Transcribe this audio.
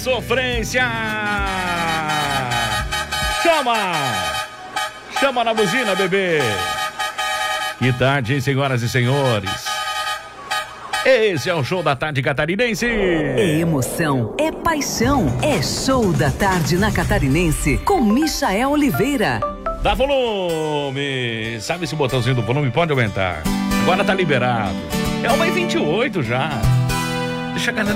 sofrência! Chama na buzina, bebê! Que tarde, hein, senhoras e senhores? Esse é o Show da Tarde Catarinense. É emoção, é paixão, é Show da Tarde na Catarinense com Michael Oliveira. Dá volume! Sabe esse botãozinho do volume? Pode aumentar. Agora tá liberado. É 1h28 já. Deixa a galera